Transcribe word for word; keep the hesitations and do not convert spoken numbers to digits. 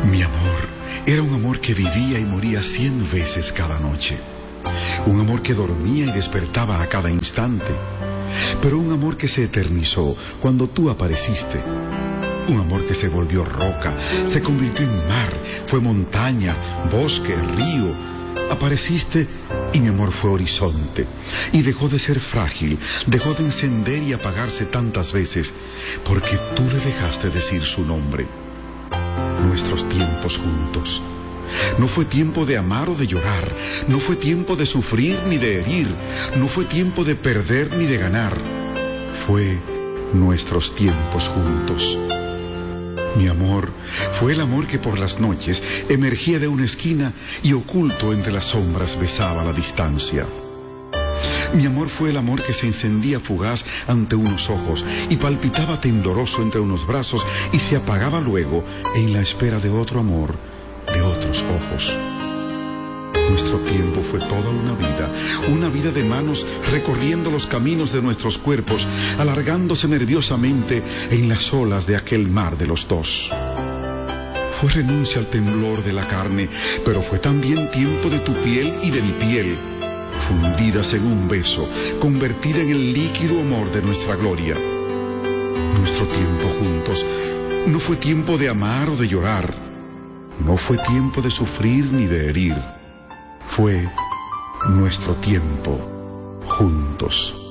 Mi amor era un amor que vivía y moría cien veces cada noche. Un amor que dormía y despertaba a cada instante. Pero un amor que se eternizó cuando tú apareciste. Un amor que se volvió roca, se convirtió en mar, fue montaña, bosque, río. Apareciste y mi amor fue horizonte. Y dejó de ser frágil, dejó de encender y apagarse tantas veces, porque tú le dejaste decir su nombre. Nuestros tiempos juntos. No fue tiempo de amar o de llorar, no fue tiempo de sufrir ni de herir, no fue tiempo de perder ni de ganar. Fue nuestros tiempos juntos. Mi amor fue el amor que por las noches emergía de una esquina y oculto entre las sombras besaba la distancia. Mi amor fue el amor que se encendía fugaz ante unos ojos y palpitaba tembloroso entre unos brazos y se apagaba luego en la espera de otro amor, de otros ojos. Nuestro tiempo fue toda una vida, una vida de manos recorriendo los caminos de nuestros cuerpos, alargándose nerviosamente en las olas de aquel mar de los dos. Fue renuncia al temblor de la carne, pero fue también tiempo de tu piel y de mi piel, fundidas en un beso, convertida en el líquido amor de nuestra gloria. Nuestro tiempo juntos no fue tiempo de amar o de llorar, no fue tiempo de sufrir ni de herir. Fue nuestro tiempo juntos.